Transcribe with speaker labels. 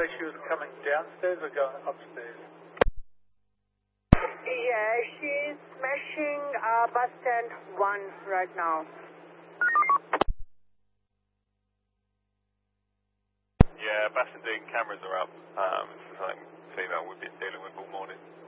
Speaker 1: whether she was coming downstairs or going upstairs.
Speaker 2: Yeah, she's smashing bus stand 1 right now.
Speaker 3: Yeah, Bassendean cameras are up. This is something female we've been dealing with all morning.